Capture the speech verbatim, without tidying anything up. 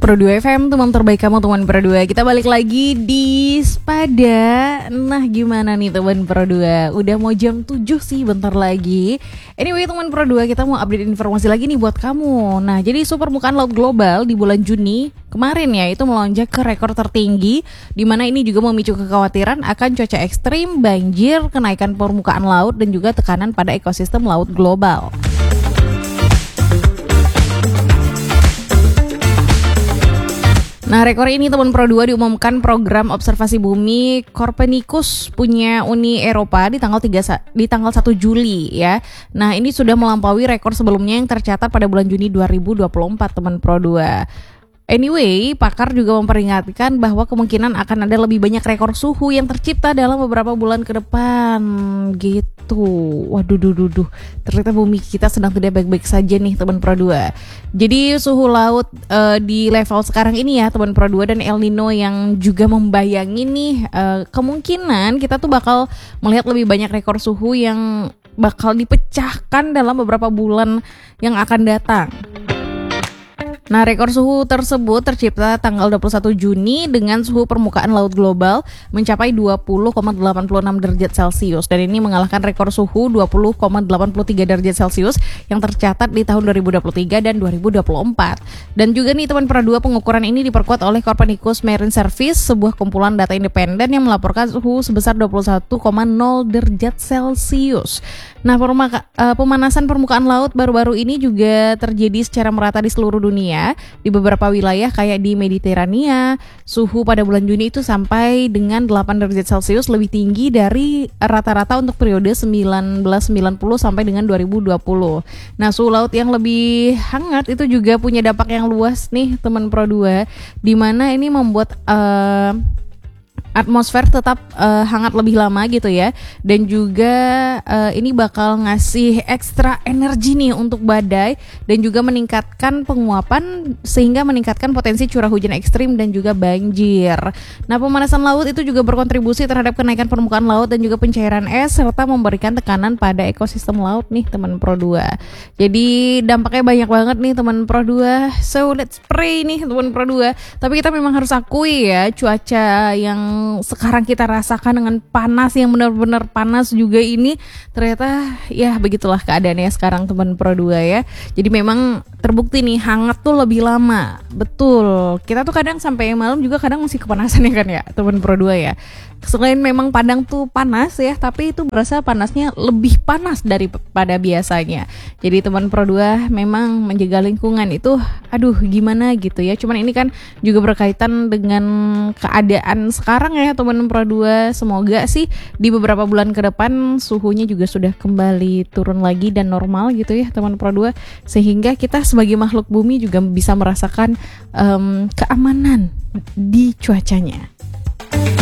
Pro dua F M, teman terbaik kamu, teman Pro dua. Kita balik lagi di Spada. Nah, gimana nih teman Pro dua? Udah mau jam tujuh sih, bentar lagi. Anyway, teman Pro dua, kita mau update informasi lagi nih buat kamu. Nah, jadi suhu permukaan laut global di bulan Juni kemarin ya, itu melonjak ke rekor tertinggi, di mana ini juga memicu kekhawatiran akan cuaca ekstrim, banjir, kenaikan permukaan laut, dan juga tekanan pada ekosistem laut global. Nah, rekor ini teman Pro dua diumumkan program observasi bumi Copernicus punya Uni Eropa di tanggal tiga di tanggal satu Juli ya. Nah, ini sudah melampaui rekor sebelumnya yang tercatat pada bulan Juni dua ribu dua puluh empat teman Pro dua. Anyway, pakar juga memperingatkan bahwa kemungkinan akan ada lebih banyak rekor suhu yang tercipta dalam beberapa bulan ke depan gitu. Waduh, duh, duh, duh. Ternyata bumi kita sedang tidak baik-baik saja nih teman Pro dua. Jadi suhu laut uh, di level sekarang ini ya teman Pro dua, dan El Nino yang juga membayangi nih uh, kemungkinan kita tuh bakal melihat lebih banyak rekor suhu yang bakal dipecahkan dalam beberapa bulan yang akan datang. Nah, rekor suhu tersebut tercipta tanggal dua puluh satu Juni dengan suhu permukaan laut global mencapai dua puluh koma delapan enam derajat Celcius, dan ini mengalahkan rekor suhu dua puluh koma delapan tiga derajat Celcius yang tercatat di tahun dua ribu dua puluh tiga dan dua ribu dua puluh empat. Dan juga nih teman Pro dua, pengukuran ini diperkuat oleh Copernicus Marine Service, sebuah kumpulan data independen yang melaporkan suhu sebesar dua puluh satu koma nol derajat Celcius. Nah, permuka, uh, pemanasan permukaan laut baru-baru ini juga terjadi secara merata di seluruh dunia. Di beberapa wilayah kayak di Mediterania, suhu pada bulan Juni itu sampai dengan delapan derajat Celcius, lebih tinggi dari rata-rata untuk periode seribu sembilan ratus sembilan puluh sampai dengan dua ribu dua puluh. Nah, suhu laut yang lebih hangat itu juga punya dampak yang luas nih teman Pro dua, di mana ini membuat uh, atmosfer tetap uh, hangat lebih lama gitu ya, dan juga uh, ini bakal ngasih ekstra energi nih untuk badai, dan juga meningkatkan penguapan sehingga meningkatkan potensi curah hujan ekstrim dan juga banjir. Nah, pemanasan laut itu juga berkontribusi terhadap kenaikan permukaan laut dan juga pencairan es, serta memberikan tekanan pada ekosistem laut nih teman Pro dua. Jadi dampaknya banyak banget nih teman Pro dua. So let's pray nih teman Pro dua. Tapi kita memang harus akui ya, cuaca yang sekarang kita rasakan dengan panas yang benar-benar panas juga ini, ternyata ya begitulah keadaannya sekarang teman Pro dua ya. Jadi memang terbukti nih hangat tuh lebih lama. Betul, kita tuh kadang sampai malam juga kadang masih kepanasan ya kan ya teman Pro dua ya. Selain memang Padang tuh panas ya, tapi itu berasa panasnya lebih panas daripada biasanya. Jadi teman Pro dua memang menjaga lingkungan itu aduh gimana gitu ya. Cuman ini kan juga berkaitan dengan keadaan sekarang ya teman Pro dua. Semoga sih di beberapa bulan ke depan suhunya juga sudah kembali turun lagi dan normal gitu ya teman Pro dua, sehingga kita sebagai makhluk bumi juga bisa merasakan um, keamanan di cuacanya.